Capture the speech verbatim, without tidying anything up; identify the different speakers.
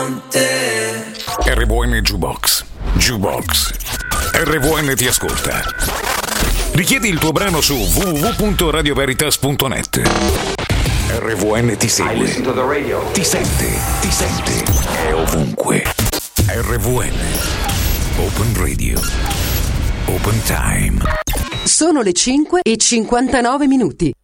Speaker 1: R V N Jukebox. Jukebox. R V N ti ascolta. Richiedi il tuo brano su w w w punto radio veritas punto net. R V N ti segue. Ti sente. Ti sente. È ovunque. R V N. Open Radio. Open Time.
Speaker 2: Sono le cinque e cinquantanove minuti.